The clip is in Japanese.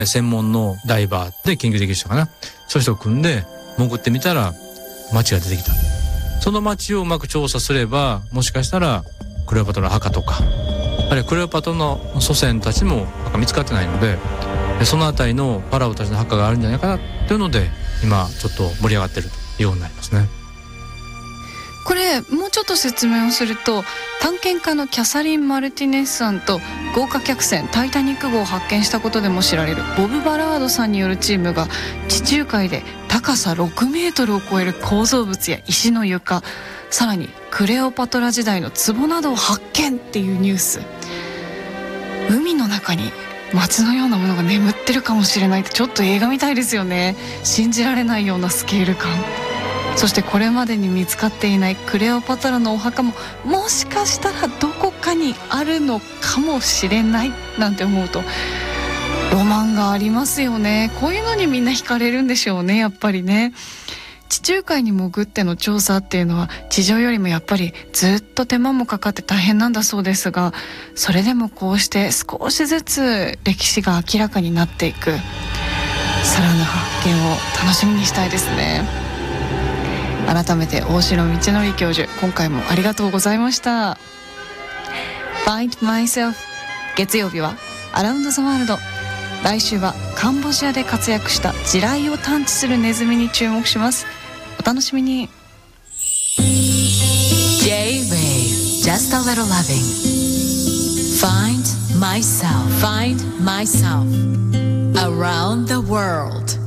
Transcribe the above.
専門のダイバーで研究できる人かな、そういう人を組んで潜ってみたら町が出てきた。その町をうまく調査すれば、もしかしたらクレオパトラの墓とか、あるいはクレオパトラの祖先たちも墓見つかってないので、そのあたりのファラオたちの墓があるんじゃないかなというので、今ちょっと盛り上がってるというようになりますね。 これもうちょっと説明をすると、探検家のキャサリン・マルティネスさんと豪華客船タイタニック号を発見したことでも知られるボブ・バラードさんによるチームが、地中海で高さ6メートルを超える構造物や石の床、さらにクレオパトラ時代の壺などを発見っていうニュース。海の中に街のようなものが眠ってるかもしれないって、ちょっと映画みたいですよね。信じられないようなスケール感。そしてこれまでに見つかっていないクレオパトラのお墓も、もしかしたらどこかにあるのかもしれないなんて思うと、ロマンがありますよね。こういうのにみんな惹かれるんでしょうね、やっぱりね。地中海に潜っての調査っていうのは、地上よりもやっぱりずっと手間もかかって大変なんだそうですが、それでもこうして少しずつ歴史が明らかになっていく、さらな発見を楽しみにしたいですね。改めて大城道則教授、今回もありがとうございました。 Find Myself、 月曜日はアラウンドザワールド。来週はカンボジアで活躍した地雷を探知するネズミに注目します。お楽しみに。 J-Wave Just a Little Loving Find Myself Around the World